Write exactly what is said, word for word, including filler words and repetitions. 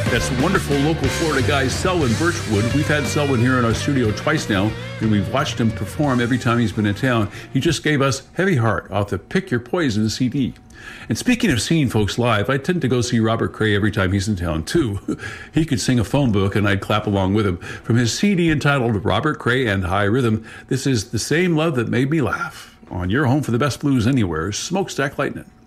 That's wonderful local Florida guy, Selwyn Birchwood. We've had Selwyn here in our studio twice now, and we've watched him perform every time he's been in town. He just gave us Heavy Heart off the Pick Your Poison C D. And speaking of seeing folks live, I tend to go see Robert Cray every time he's in town, too. He could sing a phone book, and I'd clap along with him. From his C D entitled Robert Cray and High Rhythm, this is The Same Love That Made Me Laugh. On your home for the best blues anywhere, Smokestack Lightning.